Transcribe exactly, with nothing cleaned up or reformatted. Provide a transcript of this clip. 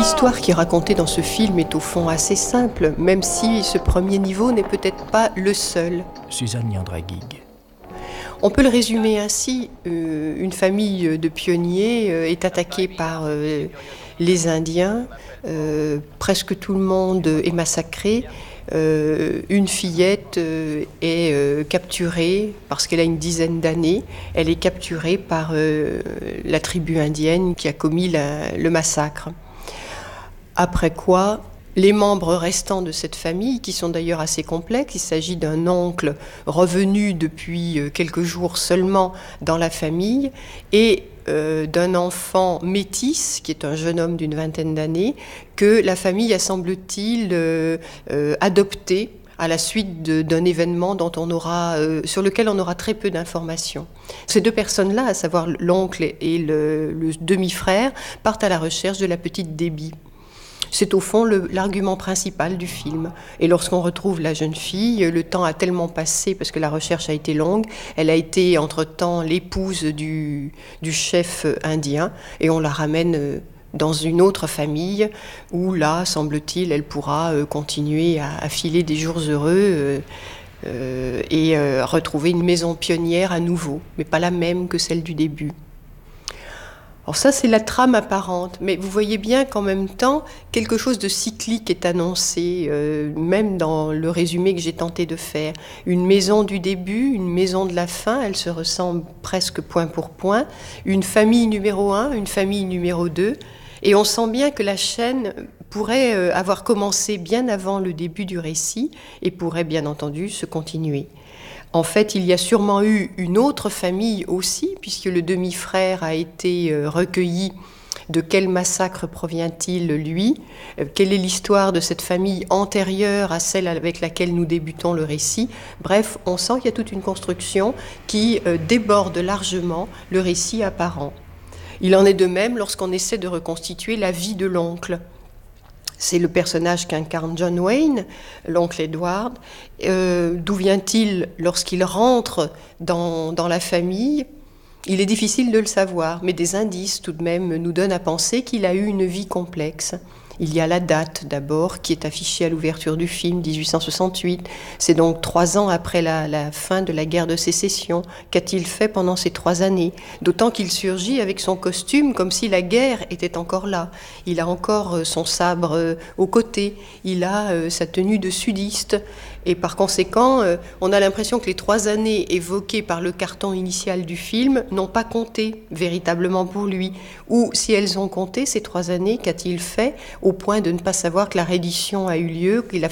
L'histoire qui est racontée dans ce film est au fond assez simple, même si ce premier niveau n'est peut-être pas le seul. Suzanne Yandraguig. On peut le résumer ainsi, euh, une famille de pionniers euh, est attaquée par euh, les Indiens, euh, presque tout le monde est massacré, euh, une fillette euh, est euh, capturée parce qu'elle a une dizaine d'années, elle est capturée par euh, la tribu indienne qui a commis la, le massacre. Après quoi, les membres restants de cette famille, qui sont d'ailleurs assez complexes, il s'agit d'un oncle revenu depuis quelques jours seulement dans la famille, et euh, d'un enfant métis, qui est un jeune homme d'une vingtaine d'années, que la famille a, semble-t-il, euh, euh, adopté à la suite d'un événement dont on aura, euh, sur lequel on aura très peu d'informations. Ces deux personnes-là, à savoir l'oncle et le, le demi-frère, partent à la recherche de la petite Debbie. C'est au fond l'argument principal du film. Et lorsqu'on retrouve la jeune fille, le temps a tellement passé, parce que la recherche a été longue, elle a été entre-temps l'épouse du, du chef indien, et on la ramène dans une autre famille, où là, semble-t-il, elle pourra continuer à, à filer des jours heureux euh, euh, et euh, retrouver une maison pionnière à nouveau, mais pas la même que celle du début. Alors ça, c'est la trame apparente, mais vous voyez bien qu'en même temps, quelque chose de cyclique est annoncé, euh, même dans le résumé que j'ai tenté de faire. Une maison du début, une maison de la fin, elles se ressemblent presque point pour point. Une famille numéro un, une famille numéro deux, et on sent bien que la chaîne pourrait avoir commencé bien avant le début du récit et pourrait bien entendu se continuer. En fait, il y a sûrement eu une autre famille aussi, puisque le demi-frère a été recueilli. De quel massacre provient-il, lui? Quelle est l'histoire de cette famille antérieure à celle avec laquelle nous débutons le récit? Bref, on sent qu'il y a toute une construction qui déborde largement le récit apparent. Il en est de même lorsqu'on essaie de reconstituer la vie de l'oncle. C'est le personnage qu'incarne John Wayne, l'oncle Edward. Euh, d'où vient-il lorsqu'il rentre dans, dans la famille? Il est difficile de le savoir, mais des indices tout de même nous donnent à penser qu'il a eu une vie complexe. Il y a la date d'abord qui est affichée à l'ouverture du film, dix-huit cent soixante-huit. C'est donc trois ans après la, la fin de la guerre de sécession. Qu'a-t-il fait pendant ces trois années? D'autant qu'il surgit avec son costume comme si la guerre était encore là. Il a encore son sabre au côté, il a sa tenue de sudiste. Et par conséquent, on a l'impression que les trois années évoquées par le carton initial du film n'ont pas compté véritablement pour lui. Ou si elles ont compté, ces trois années, qu'a-t-il fait au point de ne pas savoir que la reddition a eu lieu, qu'il a